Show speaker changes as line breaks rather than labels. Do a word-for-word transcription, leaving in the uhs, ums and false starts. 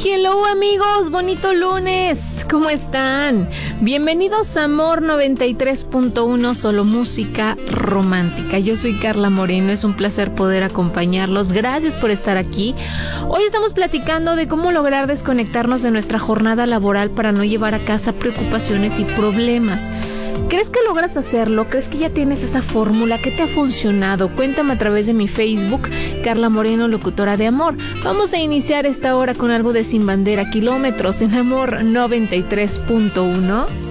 Hello amigos, bonito lunes, ¿cómo están? Bienvenidos a Amor noventa y tres punto uno, solo música romántica. Yo soy Carla Moreno, es un placer poder acompañarlos, gracias por estar aquí. Hoy estamos platicando de cómo lograr desconectarnos de nuestra jornada laboral para no llevar a casa preocupaciones y problemas. ¿Crees que logras hacerlo? ¿Crees que ya tienes esa fórmula? ¿Qué te ha funcionado? Cuéntame a través de mi Facebook, Carla Moreno, locutora de amor. Vamos a iniciar esta hora con algo de Sin Bandera, Kilómetros en Amor noventa y tres punto uno.